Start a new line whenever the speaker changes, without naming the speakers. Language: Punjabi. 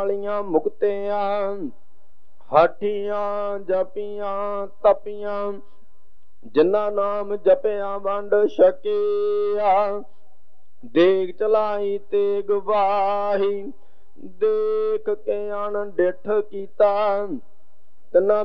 ਵਾਲੀਆਂ ਮੁਕਤਿਆਂ, ਹਾਠੀਆਂ ਜਪੀਆਂ ਤਪੀਆਂ, ਜਿਨ੍ਹਾਂ ਨਾਮ ਜਪਿਆ ਵੰਡ ਛਕਿਆ। ਦੇਗ ਚਲਾਈ ਤੇਗ ਵਾਹੀ, ਦੇਖ ਕੇ ਅਣਡਿੱਠ ਕੀਤਾ, ਤਿੰਨਾਂ